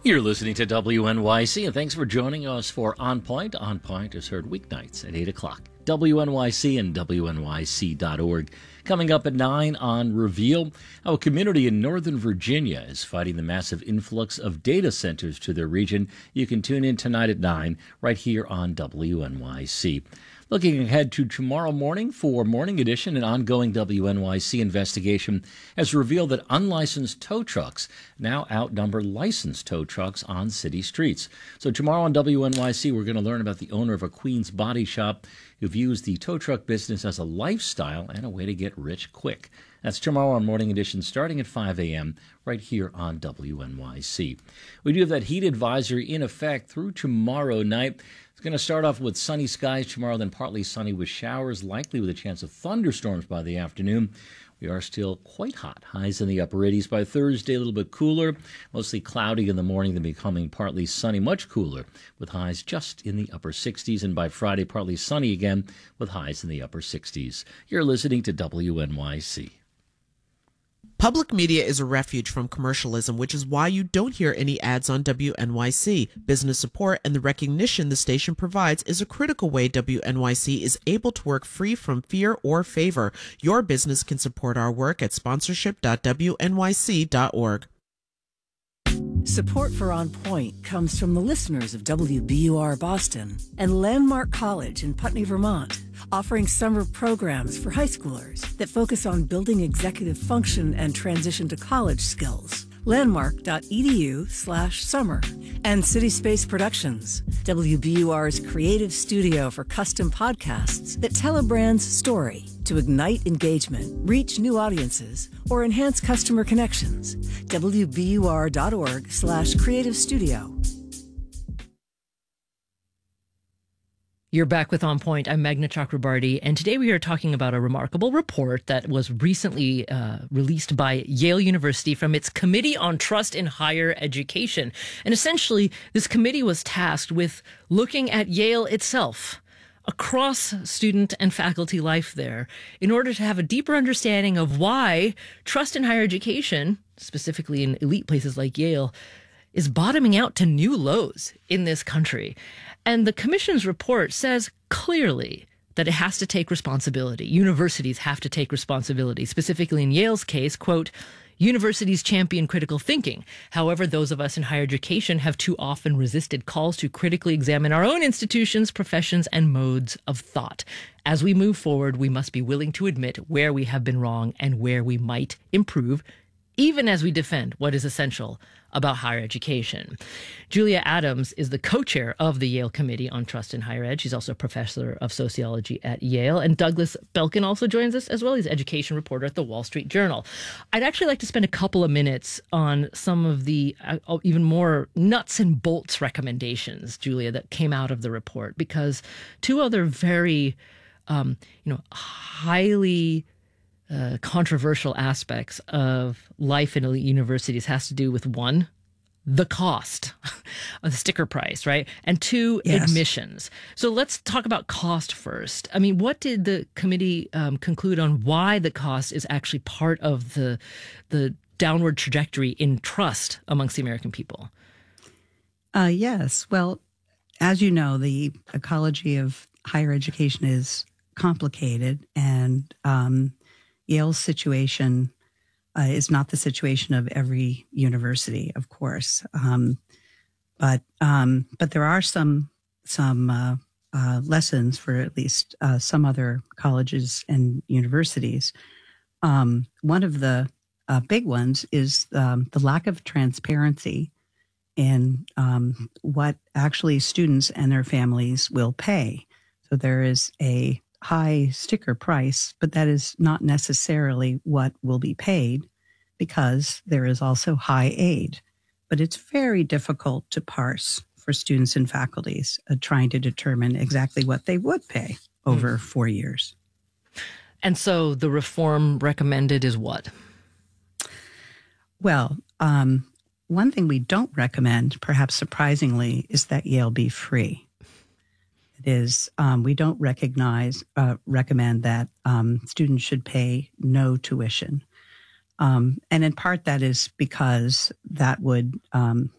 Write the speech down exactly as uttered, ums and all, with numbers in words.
You're listening to W N Y C, and thanks for joining us for On Point. On Point is heard weeknights at eight o'clock. W N Y C and W N Y C dot org. Coming up at nine on Reveal, how a community in Northern Virginia is fighting the massive influx of data centers to their region. You can tune in tonight at nine right here on W N Y C. Looking ahead to tomorrow morning for Morning Edition, an ongoing W N Y C investigation has revealed that unlicensed tow trucks now outnumber licensed tow trucks on city streets. So tomorrow on W N Y C, we're going to learn about the owner of a Queens body shop who views the tow truck business as a lifestyle and a way to get rich quick. That's tomorrow on Morning Edition starting at five a.m. right here on W N Y C. We do have that heat advisory in effect through tomorrow night. It's going to start off with sunny skies tomorrow, then partly sunny with showers, likely with a chance of thunderstorms by the afternoon. We are still quite hot. Highs in the upper eighties. By Thursday, a little bit cooler. Mostly cloudy in the morning, then becoming partly sunny, much cooler, with highs just in the upper sixties. And by Friday, partly sunny again, with highs in the upper sixties. You're listening to W N Y C. Public media is a refuge from commercialism, which is why you don't hear any ads on W N Y C. Business support and the recognition the station provides is a critical way W N Y C is able to work free from fear or favor. Your business can support our work at sponsorship dot W N Y C dot org. Support for On Point comes from the listeners of W B U R Boston and Landmark College in Putney, Vermont, offering summer programs for high schoolers that focus on building executive function and transition to college skills. landmark dot E D U slash summer. And City Space Productions, W B U R's creative studio for custom podcasts that tell a brand's story to ignite engagement, reach new audiences, or enhance customer connections. W B U R dot org slash creative studio. You're back with On Point. I'm Meghna Chakrabarty, and today we are talking about a remarkable report that was recently uh, released by Yale University from its Committee on Trust in Higher Education. And essentially, this committee was tasked with looking at Yale itself, across student and faculty life there, in order to have a deeper understanding of why trust in higher education, specifically in elite places like Yale, is bottoming out to new lows in this country. And the commission's report says clearly that it has to take responsibility. Universities have to take responsibility. Specifically in Yale's case, quote, universities champion critical thinking. However, those of us in higher education have too often resisted calls to critically examine our own institutions, professions, and modes of thought. As we move forward, we must be willing to admit where we have been wrong and where we might improve, even as we defend what is essential about higher education. Julia Adams is the co-chair of the Yale Committee on Trust in Higher Ed. She's also a professor of sociology at Yale. And Douglas Belkin also joins us as well. He's education reporter at the Wall Street Journal. I'd actually like to spend a couple of minutes on some of the uh, even more nuts and bolts recommendations, Julia, that came out of the report, because two other very, um, you know, highly Uh, controversial aspects of life in elite universities has to do with, one, the cost, the sticker price, right? And two, yes, admissions. So let's talk about cost first. I mean, what did the committee um, conclude on why the cost is actually part of the the downward trajectory in trust amongst the American people? Uh, yes. Well, as you know, the ecology of higher education is complicated, and um, Yale's situation uh, is not the situation of every university, of course, um, but um, but there are some some uh, uh, lessons for at least uh, some other colleges and universities. Um, one of the uh, big ones is um, the lack of transparency in um, what actually students and their families will pay. So there is a high sticker price, but that is not necessarily what will be paid, because there is also high aid. But it's very difficult to parse for students and faculties uh, trying to determine exactly what they would pay over mm. four years. And so the reform recommended is what? Well, um, one thing we don't recommend, perhaps surprisingly, is that Yale be free. Is um, we don't recognize, uh, recommend that um, students should pay no tuition. Um, and in part that is because that would um,